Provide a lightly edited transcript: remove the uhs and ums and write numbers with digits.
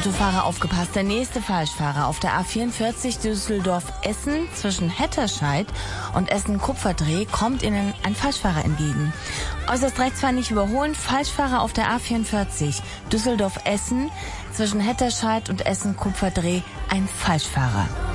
Autofahrer aufgepasst, der nächste Falschfahrer auf der A44 Düsseldorf-Essen zwischen Hetterscheid und Essen-Kupferdreh kommt Ihnen ein Falschfahrer entgegen. Äußerst rechts nicht überholen, Falschfahrer auf der A44 Düsseldorf-Essen zwischen Hetterscheid und Essen-Kupferdreh, ein Falschfahrer.